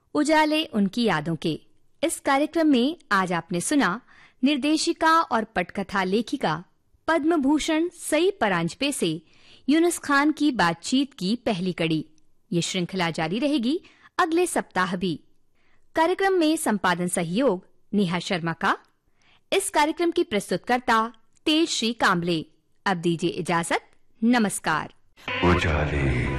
उजाले उनकी यादों के इस कार्यक्रम में आज आपने सुना निर्देशिका और पटकथा लेखिका पद्म भूषण सई परांजपे से यूनुस खान की बातचीत की पहली कड़ी। ये श्रृंखला जारी रहेगी अगले सप्ताह भी। कार्यक्रम में संपादन सहयोग नेहा शर्मा का। इस कार्यक्रम की प्रस्तुतकर्ता तेज श्री कांबले। अब दीजिए इजाजत। नमस्कार। उजाले।